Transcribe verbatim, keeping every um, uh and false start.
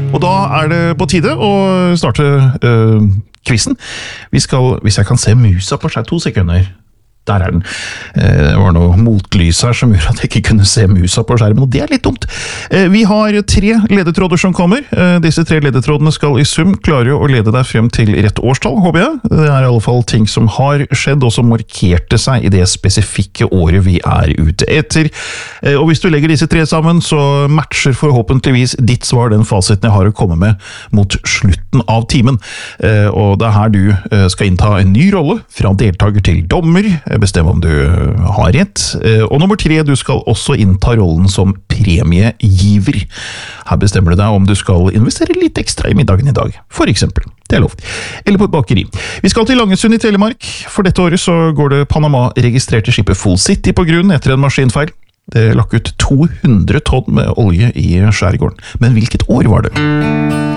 Og da er det på tide å starte øh, quizen. Vi skal, hvis jeg kan se musa på seg to sekunder. Der er den. Det var noe motlys her som gjorde at jeg ikke kunne se musa på skjermen, og det er litt dumt. Vi har tre ledetråder som kommer. Disse tre ledetrådene skal i sum klare å lede deg frem til rett årstall, håper jeg. Det er i alle fall ting som har skjedd, og som markerte seg i det spesifikke året vi er ute etter. Og hvis du legger disse tre sammen, så matcher forhåpentligvis ditt svar den fasiten jeg har å komme med mot slutten av timen. Og det er her du skal innta en ny rolle, fra deltaker til dommer, bestemme om du har rett. Og nummer tre, du skal også innta rollen som premiegiver. Her bestemmer du deg om du skal investere litt ekstra i middagen i dag, for eksempel. Det er lov. Eller på et bakeri. Vi skal til Langesund i Telemark. For dette året så går det Panama-registrerte skipet Full City på grunn etter en maskinfeil. Det lakk ut to hundre tonn med olje i skjærgården. Men hvilket år var det?